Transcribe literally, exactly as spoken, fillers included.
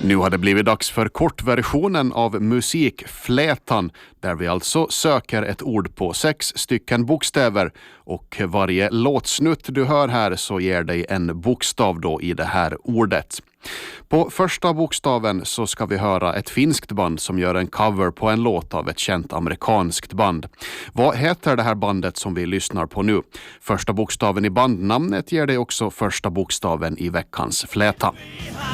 Nu har det blivit dags för kortversionen av Musikflätan, där vi alltså söker ett ord på sex stycken bokstäver, och varje låtsnutt du hör här så ger dig en bokstav då i det här ordet. På första bokstaven så ska vi höra ett finskt band som gör en cover på en låt av ett känt amerikanskt band. Vad heter det här bandet som vi lyssnar på nu? Första bokstaven i bandnamnet ger dig också första bokstaven i veckans fläta.